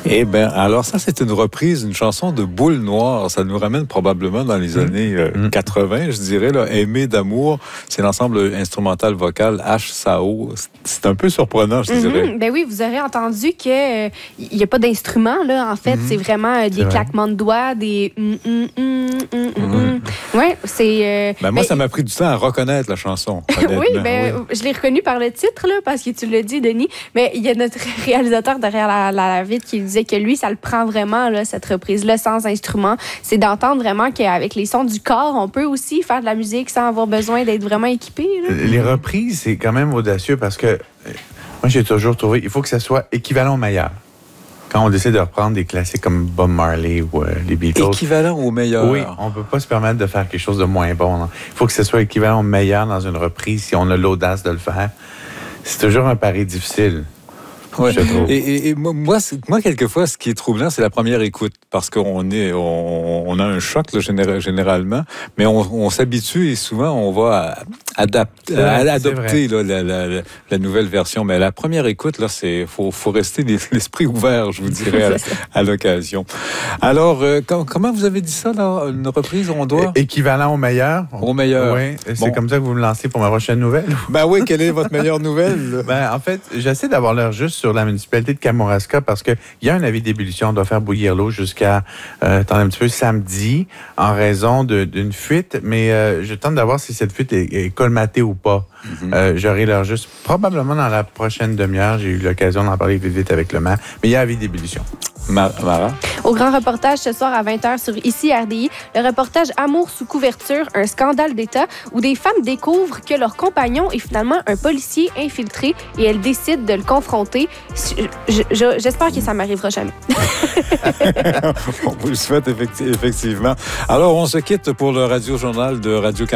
Eh bien, alors ça, c'est une reprise, une chanson de Boule Noire. Ça nous ramène probablement dans les années 80, je dirais. Là. Aimer d'amour, c'est l'ensemble instrumental vocal H-Sao. C'est un peu surprenant, je dirais. Ben oui, vous aurez entendu qu'il n'y a pas d'instrument, là. En fait, c'est vraiment des claquements de doigts, des... Oui, c'est... moi, ça m'a pris du temps à reconnaître la chanson. Oui, je l'ai reconnu par le titre, là, parce que tu l'as dit, Denis. Mais il y a notre réalisateur derrière la vitre qui disait que lui, ça le prend vraiment, là, cette reprise-là, sans instrument. C'est d'entendre vraiment qu'avec les sons du corps, on peut aussi faire de la musique sans avoir besoin d'être vraiment équipé. Là. Les reprises, c'est quand même audacieux parce que moi, j'ai toujours trouvé il faut que ça soit équivalent au meilleur. Quand on décide de reprendre des classiques comme Bob Marley ou les Beatles. Équivalent au meilleur. Oui, on ne peut pas se permettre de faire quelque chose de moins bon. Il faut que ce soit équivalent au meilleur dans une reprise si on a l'audace de le faire. C'est toujours un pari difficile. Ouais. Et moi, quelquefois, ce qui est troublant, c'est la première écoute, parce qu'on a un choc là, généralement, mais on s'habitue et souvent on va adopter là, la nouvelle version. Mais la première écoute, là, faut rester l'esprit ouvert, je vous dirais, à l'occasion. Alors, comment vous avez dit ça, là, une reprise, on doit... Équivalent au meilleur. Au meilleur. Oui, c'est comme ça que vous me lancez pour ma prochaine nouvelle. Ben oui, quelle est votre meilleure nouvelle? En fait, j'essaie d'avoir l'air juste sur la municipalité de Kamouraska parce qu'il y a un avis d'ébullition. On doit faire bouillir l'eau jusqu'à, attendez un petit peu, samedi, en raison d'une fuite. Mais je tente d'avoir si cette fuite est colmatée ou pas. J'aurai l'air juste probablement dans la prochaine demi-heure. J'ai eu l'occasion d'en parler vite avec le maire. Mais il y a avis d'ébullition. Mara? Au grand reportage ce soir à 20h sur Ici RDI, le reportage Amour sous couverture, un scandale d'État où des femmes découvrent que leur compagnon est finalement un policier infiltré et elles décident de le confronter. J'espère que ça m'arrivera jamais. On vous le souhaite effectivement. Alors, on se quitte pour le Radio-Journal de Radio-Canada.